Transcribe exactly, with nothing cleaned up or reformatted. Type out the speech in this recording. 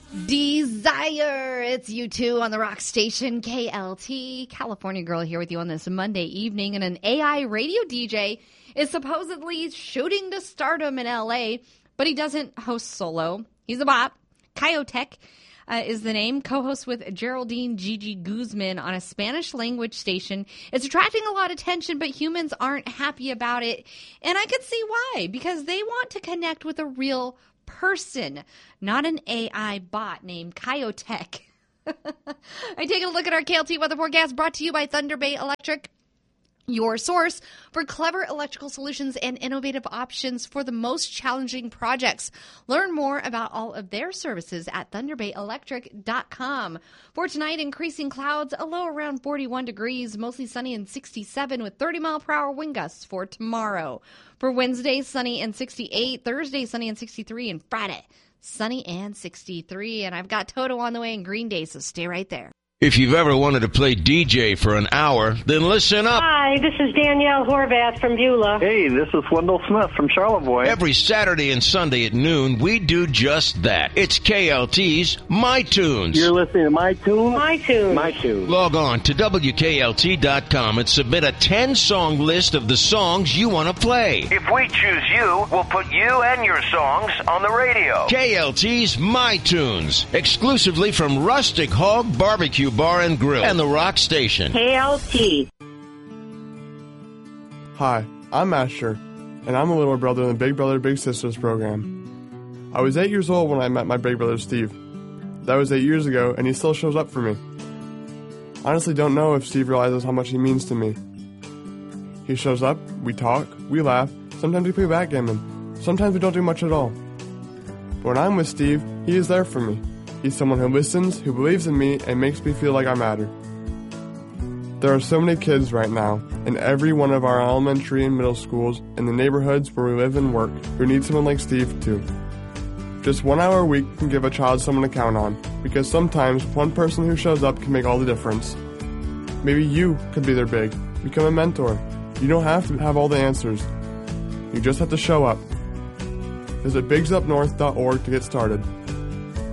Desire. It's you two on the rock station K L T. California Girl here with you on this Monday evening. And an A I radio D J is supposedly shooting to stardom in L A, but he doesn't host solo. He's a bot. Kayotech uh, is the name. Co-hosts with Geraldine Gigi Guzman on a Spanish language station. It's attracting a lot of attention, but humans aren't happy about it. And I can see why, because they want to connect with a real person, not an A I bot named Kayotech. I take a look at our K L T weather forecast brought to you by Thunder Bay Electric, your source for clever electrical solutions and innovative options for the most challenging projects. Learn more about all of their services at thunder bay electric dot com. For tonight, increasing clouds, a low around forty-one degrees, mostly sunny and sixty-seven with thirty mile per hour wind gusts for tomorrow. For Wednesday, sunny and sixty-eight, Thursday, sunny and sixty-three, and Friday, sunny and sixty-three. And I've got Toto on the way in Green Day, so stay right there. If you've ever wanted to play D J for an hour, then listen up. Hi, this is Danielle Horvath from Beulah. Hey, this is Wendell Smith from Charlevoix. Every Saturday and Sunday at noon, we do just that. It's K L T's My Tunes. You're listening to My Tunes? My Tunes. My Tunes. Log on to W K L T dot com and submit a ten-song list of the songs you want to play. If we choose you, we'll put you and your songs on the radio. K L T's My Tunes, exclusively from Rustic Hog Barbecue Bar and Grill and the Rock Station. K L T. Hi, I'm Asher, and I'm a little brother in the Big Brother Big Sisters program. I was eight years old when I met my big brother Steve. That was eight years ago, and he still shows up for me. I honestly don't know if Steve realizes how much he means to me. He shows up, we talk, we laugh, sometimes we play backgammon, sometimes we don't do much at all. But when I'm with Steve, he is there for me. He's someone who listens, who believes in me, and makes me feel like I matter. There are so many kids right now, in every one of our elementary and middle schools, in the neighborhoods where we live and work, who need someone like Steve too. Just one hour a week can give a child someone to count on, because sometimes one person who shows up can make all the difference. Maybe you could be their big, become a mentor. You don't have to have all the answers. You just have to show up. Visit bigs up north dot org to get started.